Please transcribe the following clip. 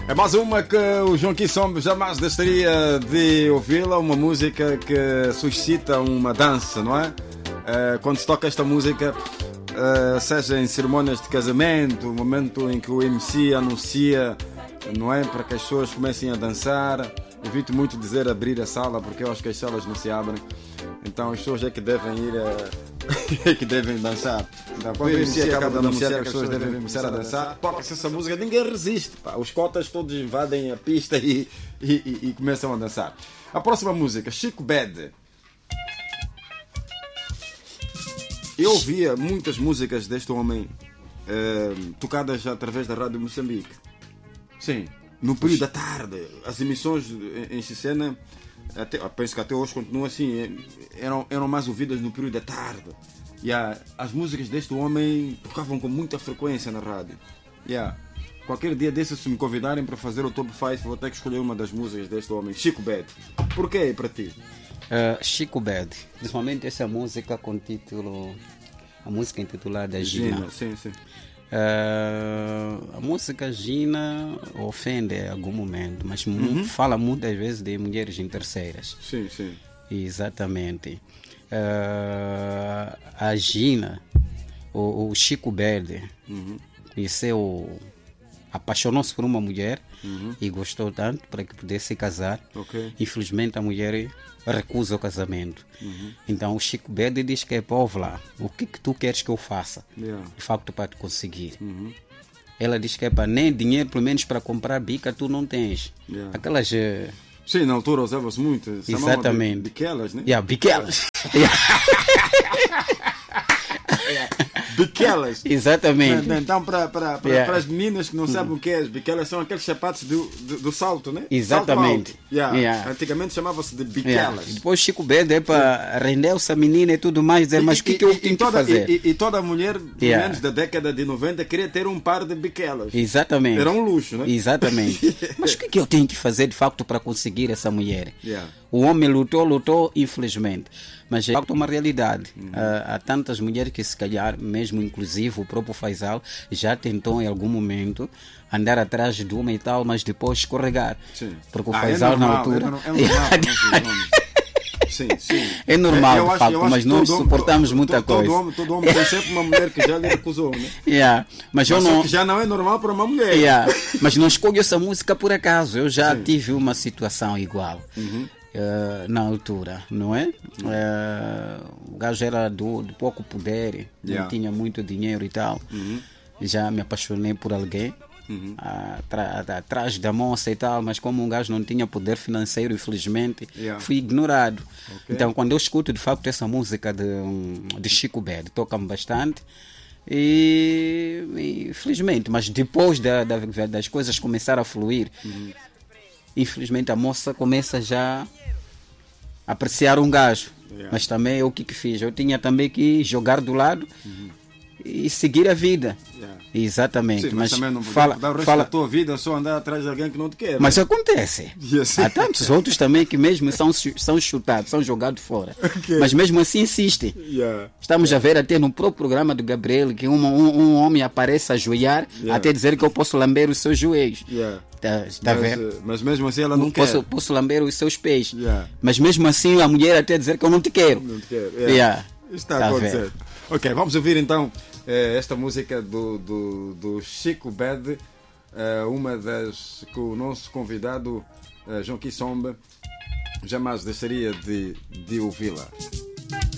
É mais uma que o João Kissombe jamais deixaria de ouvi-la, uma música que suscita uma dança, não é? Quando se toca esta música, seja em cerimônias de casamento, o momento em que o MC anuncia, não é? Para que as pessoas comecem a dançar. Evito muito dizer abrir a sala, porque eu acho que as salas não se abrem. Então as pessoas é que devem ir é que devem dançar. Então, quando o MC acaba de anunciar que as pessoas devem começar a dançar, toca-se essa música, ninguém resiste. Pá. Os cotas todos invadem a pista e começam a dançar. A próxima música, Chico Bad. Eu ouvia muitas músicas deste homem tocadas através da Rádio Moçambique. Sim. No período da tarde, as emissões em Cicena, penso que até hoje continua assim, eram mais ouvidas no período da tarde. As músicas deste homem tocavam com muita frequência na rádio. Qualquer dia desses, se me convidarem para fazer o Top 5, vou ter que escolher uma das músicas deste homem, Chico Bad. Porquê para ti? Chico Bad, principalmente essa música com título, a música intitulada Gina. Sim, sim. A música Gina ofende em algum momento, mas fala muitas vezes de mulheres em terceiras. Sim, sim. Exatamente. A Gina, o Chico Bad, conheceu, apaixonou-se por uma mulher e gostou tanto para que pudesse casar. Okay. Infelizmente a mulher recusa o casamento. Então o Chico Bad diz que é povo lá, o que tu queres que eu faça? De facto para te conseguir. Ela diz que é para nem dinheiro, pelo menos para comprar bica, tu não tens. Aquelas... Sim, na altura usava-se muito. Exatamente. Biquelas, né? Biquelas. Biquelas. Exatamente. Então, para as meninas que não sabem o que é, biquelas são aqueles sapatos do salto, né? Exatamente. Antigamente chamava-se de biquelas. Depois Chico Bad é para render-se a menina e tudo mais, dizer, mas o que eu tenho que fazer? E toda mulher, pelo menos da década de 90, queria ter um par de biquelas. Exatamente. Era um luxo, né? Exatamente. Mas o que eu tenho que fazer de facto para conseguir essa mulher? O homem lutou, infelizmente. Mas é uma realidade. Há tantas mulheres que se calhar, mesmo inclusive o próprio Faisal, já tentou em algum momento andar atrás de uma e tal, mas depois escorregar. Sim. Porque o Faisal na altura... É normal. Sim. É normal, de facto, mas nós suportamos muita coisa. Todo homem tem sempre uma mulher que já lhe recusou, né? Mas eu não... que já não é normal para uma mulher. Mas não escolho essa música por acaso. Eu já tive uma situação igual. Na altura, não é? O gajo era de pouco poder, não tinha muito dinheiro e tal. Já me apaixonei por alguém atrás da moça e tal, mas como um gajo não tinha poder financeiro, infelizmente, fui ignorado. Então, quando eu escuto de facto essa música de Chico Bad, toca-me bastante. E infelizmente, mas depois das coisas começarem a fluir, infelizmente a moça começa já a apreciar um gajo. Mas também o que fiz? Eu tinha também que jogar do lado e seguir a vida. Exatamente. Sim, mas também não pode dar o resto da tua vida só andar atrás de alguém que não te quer. Mas acontece. Há tantos outros também que mesmo são chutados, são jogados fora. Mas mesmo assim insistem. Estamos a ver até no próprio programa do Gabriel que um homem aparece a ajoelhar até dizer que eu posso lamber os seus joelhos. Mas mesmo assim ela não quer. Posso lamber os seus pés. Mas mesmo assim a mulher até dizer que eu não te quero. Não te quero. Está a acontecer. Ok, vamos ouvir então esta música do Chico Bad, uma das que o nosso convidado João Kissombe jamais deixaria de ouvi-la.